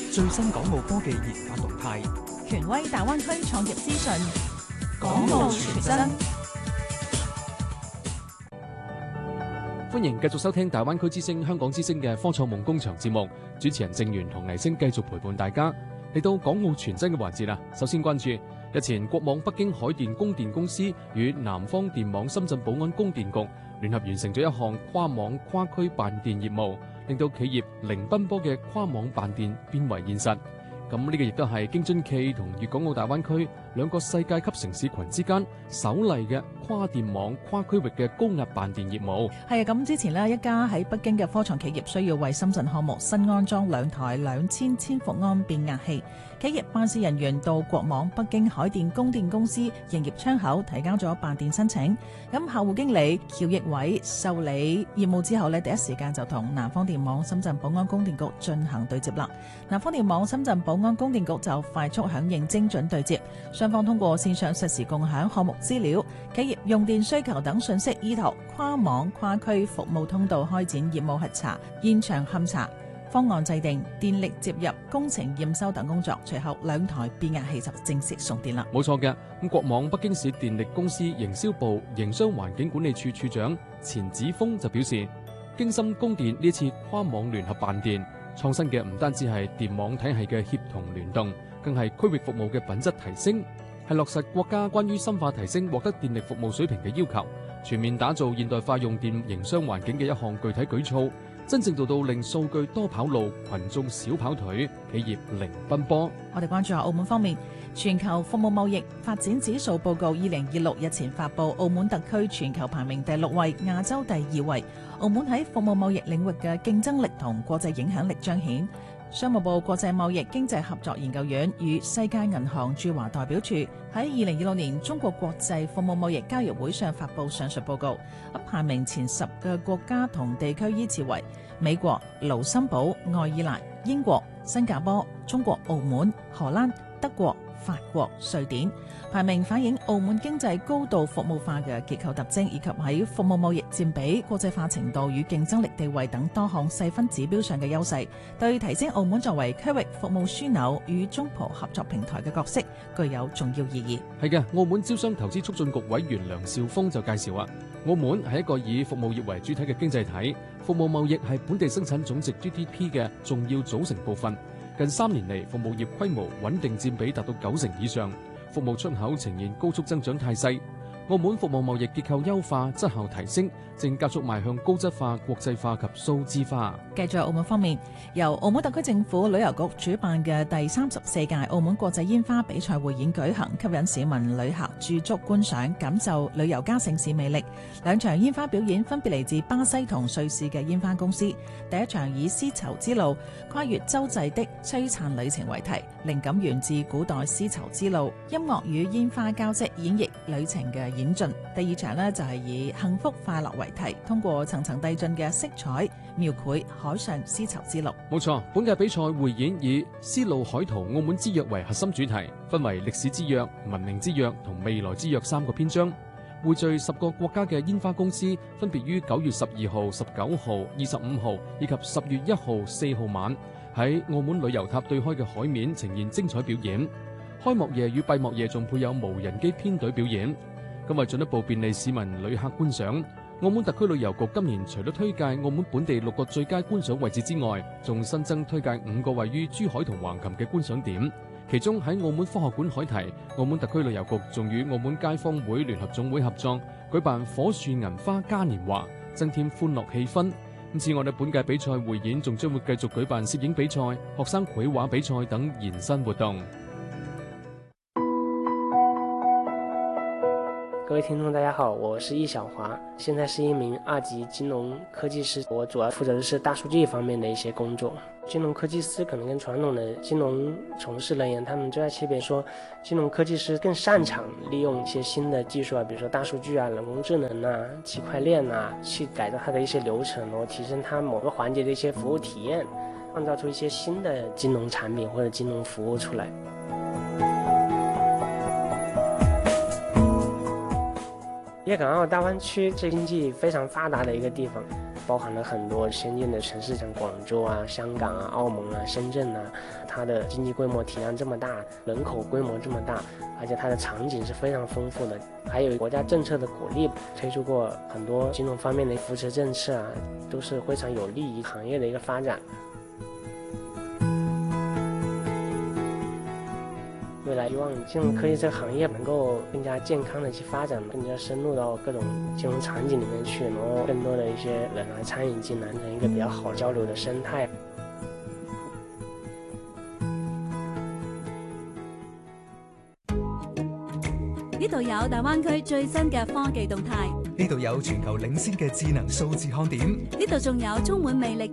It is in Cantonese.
最新港澳科技研發動態， 權威大灣區創業資訊， 港澳全真。歡迎繼續收聽大灣區之聲、香港之聲嘅科創夢工場節目，主持人鄭源同倪星繼續陪伴大家嚟到港澳全真嘅環節啦。首先關注日前國網北京海電供電公司與南方電網深圳寶安供電局聯合完成咗一項跨網跨區辦電業務，令到企業零奔波嘅跨網辦電變為現實。咁呢個亦都係京津冀同粵港澳大灣區兩個世界級城市群之間首例嘅跨電網跨區域嘅高壓辦電業務。 係啊，咁之前呢，一家喺北京嘅科創企業需要為深圳項目新安裝2台2000千伏安變壓器，企業辦事人員到國網北京海電供電公司營業窗口提交咗辦電申請。咁客戶經理喬奕偉受理業務之後呢，第一時間就同南方電網深圳寶安供電局進行對接啦。南方電網深圳寶安供電局就快速響應精準對接，雙方通過線上實時共享項目資料、企業用電需求等信息，依託跨網跨區服務通道開展業務核查、現場勘查、方案制定、電力接入、工程驗收等工作。隨後2台變壓器就正式送電啦。 冇錯嘅，咁國網北京市電力公司營銷部營商環境管理處處長錢子峰就表示，京深供電呢次跨網聯合辦電，創新嘅唔單止係電網體系嘅協同聯動，更係區域服務嘅品質提升，係落實國家關於深化提升獲得電力服務水平嘅要求，全面打造現代化用電營商環境嘅一項具體舉措，真正做到令數據多跑路，群眾少跑腿，企業零奔波。 我哋關注下澳門方面，全球服務貿易發展指數報告2026日前發布，澳門特區全球排名第6位，亞洲第2位。澳門喺服務貿易領域嘅競爭力同國際影響力彰顯。商務部國際貿易經濟合作研究院與世界銀行駐華代表處喺2026年中國國際服務貿易交易會上發布上述報告，排名前10嘅國家同地區依次為美國、盧森堡、愛爾蘭、英國、新加坡、中國澳門、荷蘭、德國、法國、瑞典。排名反映澳門經濟高度服務化嘅結構特徵，以及喺服務貿易佔比、國際化程度與競爭力地位等多項細分指標上嘅優勢，對提升澳門作為區域服務樞紐與中葡合作平台嘅角色具有重要意義。 係嘅，澳門招商投資促進局委員梁兆峰就介紹話，澳門係一個以服務業為主體嘅經濟體，服務貿易係本地生產總值 GDP 嘅重要組成部分。近3年嚟，服務業規模穩定佔比達到90%以上。服務出口呈現高速增長態勢，澳門服務貿易結構優化、質效提升，正加速邁向高質化、國際化及數字化。 繼續澳門方面，由澳門特區政府旅遊局主辦嘅第34屆澳門國際煙花比賽匯演舉行，吸引市民旅客駐足觀賞，感受旅遊加城市魅力。2場煙花表演分別嚟自巴西同瑞士嘅煙花公司。第一場以絲綢之路跨越洲際的璀璨旅程為題，靈感源自古代絲綢之路，音樂與煙花交織演繹旅程嘅演進。第2場呢，就係以幸福快樂為題，通過層層遞進嘅色彩描繪海上絲綢之路。 冇錯，本屆比賽匯演以絲路海圖澳門之約為核心主題，分為歷史之約、文明之約同未來之約3個篇章，匯聚10個國家嘅煙花公司，分別於9月12號、19號、25號以及10月1號、4號晚喺澳門旅遊塔對開嘅海面呈現精彩表演。開幕夜與閉幕夜仲配有無人機編隊表演。咁為進一步便利市民旅客觀賞，澳門特區旅遊局今年除咗推介澳門本地6個最佳觀賞位置之外，仲新增推介5個位於珠海同橫琴嘅觀賞點。其中喺澳門科學館海堤，澳門特區旅遊局仲與澳門街坊會聯合總會合作，舉辦火樹銀花嘉年華，增添歡樂氣氛。此外，本屆比賽匯演仲將會繼續舉辦攝影比賽、學生繪畫比賽等延伸活動。 各位聽眾大家好，我是易小華，現在是一名2級金融科技師，我主要負責的是大數據方面的一些工作。金融科技師可能跟傳統的金融從事人員，他們最大區別說，金融科技師更擅長利用一些新的技術啊，比如說大數據啊、人工智能啊、區塊鏈啊，去改造它的一些流程，然後提升它某個環節的一些服務體驗，創造出一些新的金融產品或者金融服務出來。粵港澳大灣區是經濟非常發達的一個地方， 包含了很多先进的城市，像广州啊、香港啊、澳门啊、深圳啊，它的经济规模体量这么大，人口规模这么大，而且它的场景是非常丰富的，还有国家政策的鼓励，推出过很多金融方面的扶持政策啊，都是非常有利于行业的一个发展。未来希望金融科技这个行业能够更加健康的去发展，更加深入到各种金融场景里面去，然后更多的一些人来参与进来，成一个比较好交流的生态。 呢度有大灣區最新嘅科技動態， 呢度有全球領先嘅智能數字看點， 呢度仲有充滿魅力